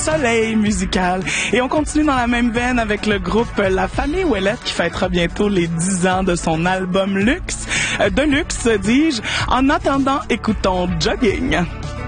soleil musical. Et on continue dans la même veine avec le groupe La Famille Ouellette qui fêtera bientôt les 10 ans de son album Luxe, de luxe, dis-je. En attendant, écoutons Jogging.